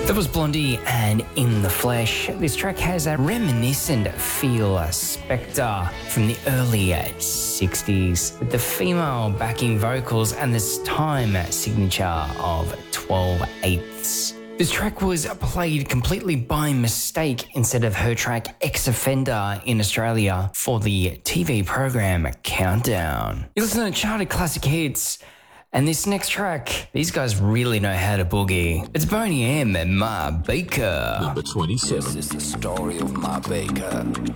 That was Blondie and In the Flesh. This track has a reminiscent feel, a Spectre from the early 60s, with the female backing vocals and this time signature of 12/8. This track was played completely by mistake instead of her track Ex Offender in Australia for the TV program Countdown. You listen to Charted Classic Hits. And this next track, these guys really know how to boogie. It's Boney M and Ma Baker. Number 27. This is the story of Ma Baker.